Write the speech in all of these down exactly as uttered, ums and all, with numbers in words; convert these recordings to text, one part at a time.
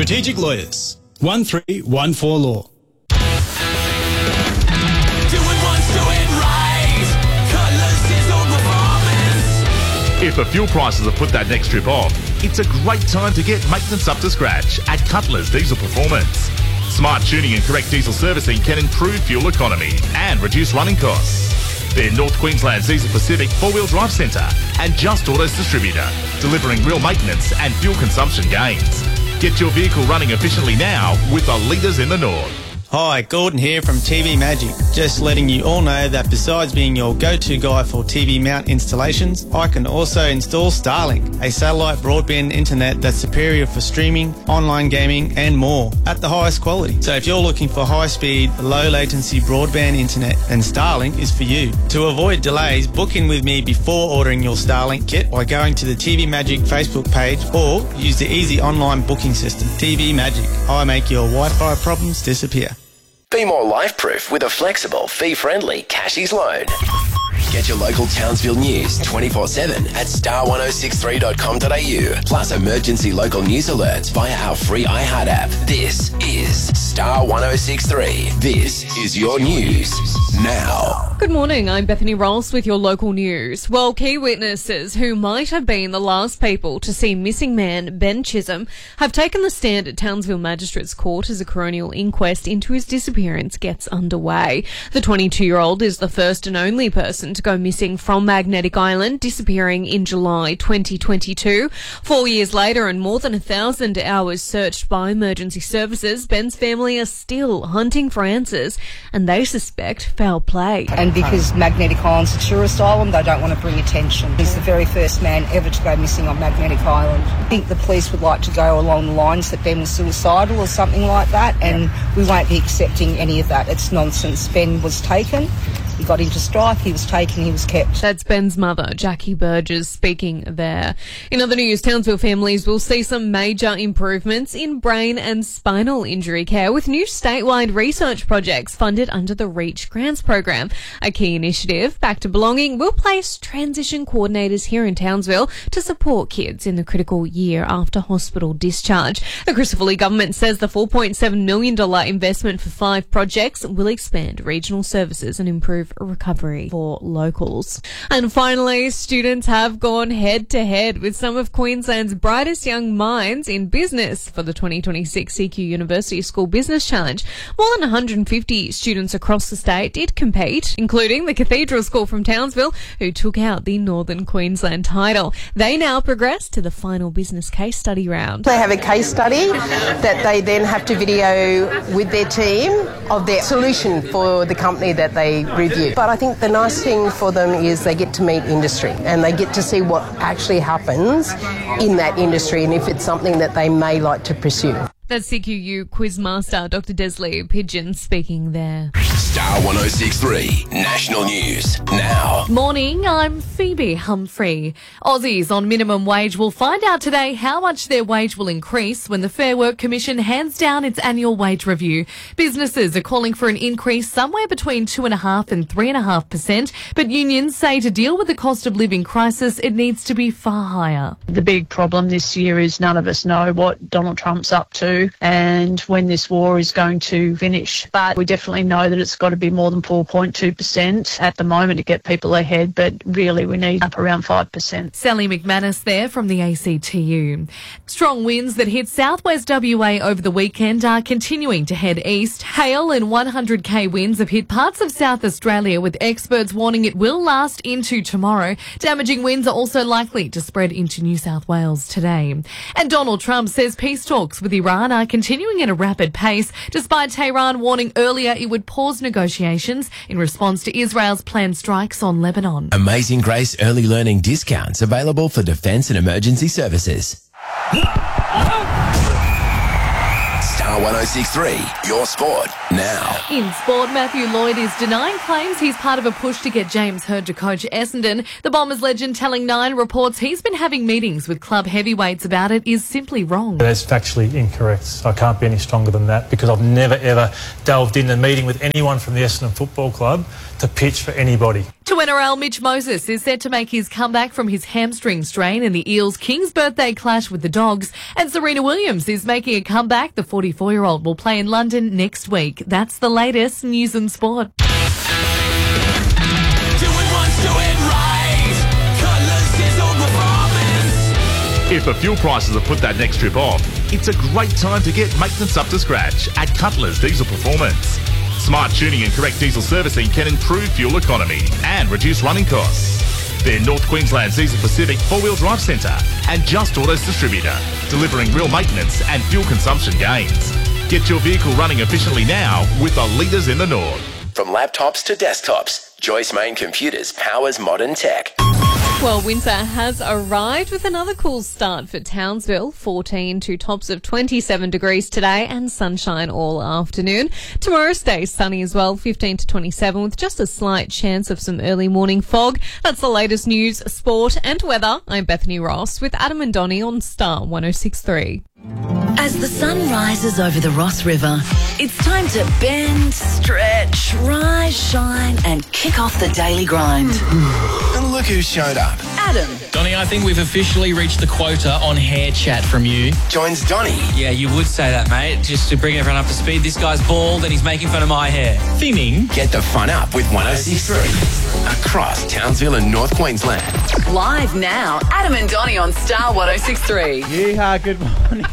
Strategic Lawyers, one three one four Law. If the fuel prices have put that next trip off, it's a great time to get maintenance up to scratch at Cutler's Diesel Performance. Smart tuning and correct diesel servicing can improve fuel economy and reduce running costs. They're North Queensland's Diesel Pacific four-wheel drive centre and Just Autos distributor, delivering real maintenance and fuel consumption gains. Get your vehicle running efficiently now with the leaders in the north. Hi, Gordon here from T V Magic. Just letting you all know that besides being your go-to guy for T V mount installations, I can also install Starlink, a satellite broadband internet that's superior for streaming, online gaming and more at the highest quality. So if you're looking for high-speed, low-latency broadband internet, then Starlink is for you. To avoid delays, book in with me before ordering your Starlink kit by going to the T V Magic Facebook page or use the easy online booking system. T V Magic, I make your Wi-Fi problems disappear. Be more life-proof with a flexible, fee-friendly Cashies loan. Get your local Townsville news twenty-four seven at star one oh six three dot com dot a u, plus emergency local news alerts via our free iHeart app. This is Star one oh six three. This is your news now. Good morning, I'm Bethany Rolls with your local news. Well, key witnesses who might have been the last people to see missing man Ben Chisholm have taken the stand at Townsville Magistrates Court as a coronial inquest into his disappearance gets underway. The twenty-two-year-old is the first and only person to go missing from Magnetic Island, disappearing in July twenty twenty-two. Four years later and more than a thousand hours searched by emergency services, Ben's family are still hunting for answers and they suspect foul play. And because Magnetic Island's a tourist island, they don't want to bring attention. He's the very first man ever to go missing on Magnetic Island. I think the police would like to go along the lines that Ben was suicidal or something like that, and we won't be accepting any of that. It's nonsense. Ben was taken. He got into strife, he was taken, he was kept. That's Ben's mother, Jackie Burgess, speaking there. In other news, Townsville families will see some major improvements in brain and spinal injury care with new statewide research projects funded under the REACH Grants program. A key initiative, Back to Belonging, will place transition coordinators here in Townsville to support kids in the critical year after hospital discharge. The Christopher Lee government says the four point seven million dollars investment for five projects will expand regional services and improve recovery for locals. And finally, students have gone head to head with some of Queensland's brightest young minds in business for the twenty twenty-six C Q University School Business Challenge. More than one hundred fifty students across the state did compete, including the Cathedral School from Townsville, who took out the Northern Queensland title. They now progress to the final business case study round. They have a case study that they then have to video with their team of their solution for the company that they review. But I think the nice thing for them is they get to meet industry and they get to see what actually happens in that industry and if it's something that they may like to pursue. That's C Q U Quizmaster Doctor Desley Pigeon speaking there. Star one oh six three National News now. Morning, I'm Phoebe Humphrey. Aussies on minimum wage will find out today how much their wage will increase when the Fair Work Commission hands down its annual wage review. Businesses are calling for an increase somewhere between two and a half and three and a half percent, but unions say to deal with the cost of living crisis, it needs to be far higher. The big problem this year is none of us know what Donald Trump's up to and when this war is going to finish. But we definitely know that it's got to be more than four point two percent at the moment to get people ahead, but really we need up around five percent. Sally McManus there from the A C T U. Strong winds that hit southwest W A over the weekend are continuing to head east. Hail and one hundred k winds have hit parts of South Australia, with experts warning it will last into tomorrow. Damaging winds are also likely to spread into New South Wales today. And Donald Trump says peace talks with Iran are continuing at a rapid pace, despite Tehran warning earlier it would pause negotiations in response to Israel's planned strikes on Lebanon. Amazing Grace early learning discounts available for defence and emergency services. Star one oh six point three, your sport now. In sport, Matthew Lloyd is denying claims he's part of a push to get James Hird to coach Essendon. The Bombers legend telling Nine reports he's been having meetings with club heavyweights about it is simply wrong. That's factually incorrect. I can't be any stronger than that because I've never ever delved in a meeting with anyone from the Essendon Football Club to pitch for anybody. To N R L, Mitch Moses is set to make his comeback from his hamstring strain in the Eels' King's birthday clash with the Dogs. And Serena Williams is making a comeback. The forty-four-year-old will play in London next week. That's the latest news and sport. If the fuel prices have put that next trip off, it's a great time to get maintenance up to scratch at Cutler's Diesel Performance. Smart tuning and correct diesel servicing can improve fuel economy and reduce running costs. They're North Queensland's Diesel Pacific four-wheel drive centre and Just Autos distributor, delivering real maintenance and fuel consumption gains. Get your vehicle running efficiently now with the leaders in the North. From laptops to desktops, Joyce Main Computers powers modern tech. Well, winter has arrived with another cool start for Townsville. fourteen to tops of twenty-seven degrees today and sunshine all afternoon. Tomorrow stays sunny as well, fifteen to twenty-seven with just a slight chance of some early morning fog. That's the latest news, sport and weather. I'm Bethany Ross with Adam and Donnie on Star one oh six point three. As the sun rises over the Ross River, it's time to bend, stretch, rise, shine and kick off the daily grind. And look who showed up. Adam. Donnie, I think we've officially reached the quota on hair chat from you. Joins Donnie. Yeah, you would say that, mate. Just to bring everyone up to speed, this guy's bald and he's making fun of my hair. Thinning. Get the fun up with one oh six point three. Across Townsville and North Queensland. Live now, Adam and Donnie on Star one oh six point three. Yeehaw, good morning.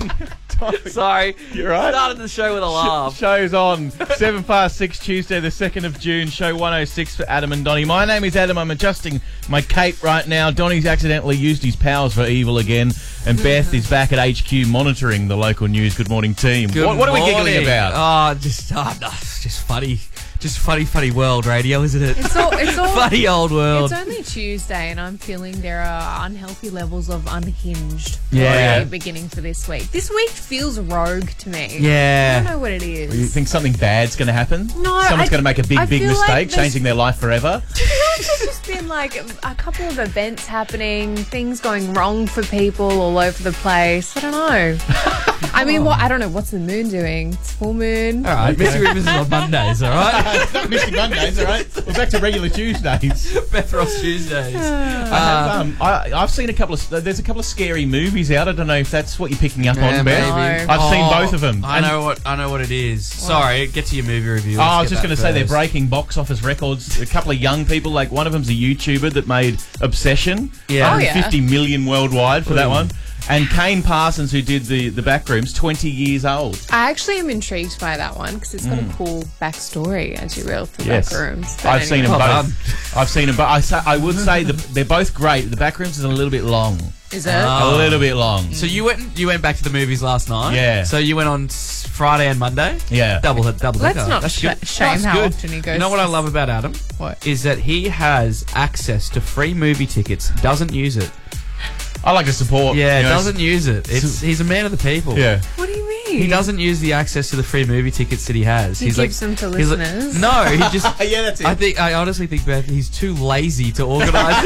Sorry, you're right. Started the show with a laugh. Sh- show's on. Seven past six, Tuesday, the second of June. Show one oh six for Adam and Donnie. My name is Adam. I'm adjusting my cape right now. Donnie's accidentally used his powers for evil again, and Beth is back at H Q monitoring the local news. Good morning, team. Good what, what are we morning. giggling about? Oh, just, oh, no, it's just funny. Just funny, funny world radio, isn't it? It's all, it's all funny old world. It's only Tuesday, and I'm feeling there are unhealthy levels of unhinged. Yeah. already beginning for this week. This week feels rogue to me. Yeah. I don't know what it is. You think something bad's going to happen? No, Someone's I- going to make a big, I big feel like mistake, there's- changing their life forever. There's just been like a couple of events happening, things going wrong for people all over the place. I don't know. I mean, what? I don't know. What's the moon doing? It's full moon. All right, Missy Rivers is on Mondays, all right? It's not Missy Mondays, all right? We're back to regular Tuesdays. Beth Ross Tuesdays. I have, um, I, I've seen a couple of. There's a couple of scary movies out. I don't know if that's what you're picking up Yeah, on, Beth. maybe. I've seen Oh, both of them. I And- know what I know what it is. Sorry, get to your movie review. Oh, I Let's was just get going to that say they're first. breaking box office records. A couple of young people, like one of them's a YouTuber that made Obsession. Yeah. Oh, yeah. fifty million worldwide for that Ooh. one. And Kane Parsons, who did the, the Backrooms, twenty years old. I actually am intrigued by that one because it's got Mm. a cool backstory, as you will, for Yes. Backrooms. But I've seen them anyway. both. I've seen them, but I, say, I would say the, they're both great. The Backrooms is a little bit long. Is it? Oh. A little bit long. So you went you went back to the movies last night. Yeah. So you went on s- Friday and Monday. Yeah. Double double. Let's decker. not That's sh- good. shame That's how good. often he goes You know what I to- love about Adam? What? Is that he has access to free movie tickets, doesn't use it. I like to support. Yeah, you know, doesn't use it. It's he's a man of the people. Yeah. What do you mean? He doesn't use the access to the free movie tickets that he has. He he's gives like, them to he's like- listeners. no, he just. Yeah, that's it. I think I honestly think Beth, he's too lazy to organise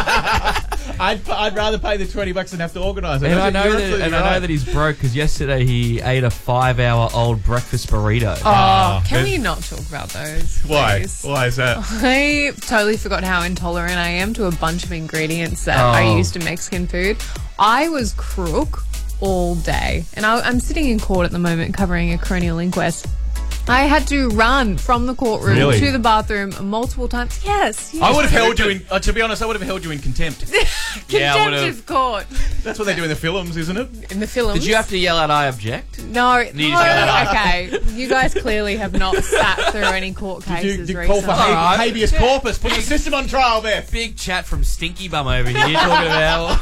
it. I'd, I'd rather pay the twenty bucks than have to organise it. And I You're know that, absolutely and I know right. that he's broke because yesterday he ate a five-hour-old breakfast burrito. Oh, Oh, can it- we not talk about those? Why? please? Why is that? I totally forgot how intolerant I am to a bunch of ingredients that Oh. I use to Mexican food. I was crook all day, and I, I'm sitting in court at the moment covering a coronial inquest. I had to run from the courtroom Really? to the bathroom multiple times. Yes, yes. I would have held you in. Uh, to be honest, I would have held you in contempt. Yeah, I Contempt would've- of court That's what they do in the films, isn't it? in the films. Did you have to yell out, "I object"? No, Need to no. get that Okay, you guys clearly have not sat through any court Did you, cases did you recently. call for ha- Alright. habeas corpus? Put the system on trial, Beth. Big chat from Stinky Bum over here talking about.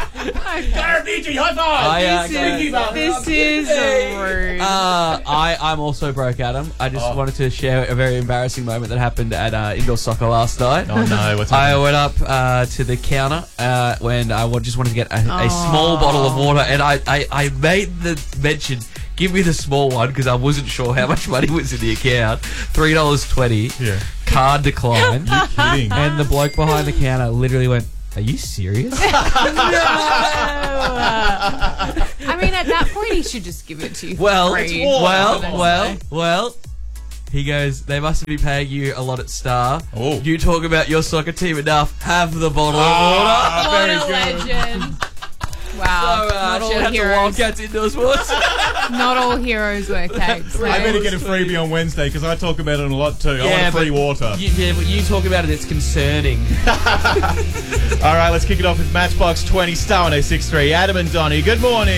Garbage, high five. I, uh, Stinky bum. This is rude. Uh, I, I'm also broke, Adam. I just Oh. wanted to share a very embarrassing moment that happened at uh, indoor soccer last night. Oh no, what's I happening? went up uh, to the counter uh, when I wa- just wanted to get a, a small bottle of water, and I, I, I made the mention, give me the small one because I wasn't sure how much money was in the account. three dollars twenty. Yeah. Card declined. You're kidding. And the bloke behind the counter literally went, "Are you serious?" I mean, at that point, he should just give it to you. Well, for it's free. well, Honestly. well, well. He goes, "They must be paying you a lot at Star. Oh. You talk about your soccer team enough. Have the bottle of Ah, water." very What a good. legend. Wow. So, uh, not shout all out to heroes. Wildcats Indoor Sports. Not all heroes wear capes. I better right? get a freebie on Wednesday because I talk about it a lot too. I Yeah, want free but water. You, yeah, but you talk about it, it's concerning. All right, let's kick it off with Matchbox twenty, Star one oh six three. Adam and Donnie, good morning.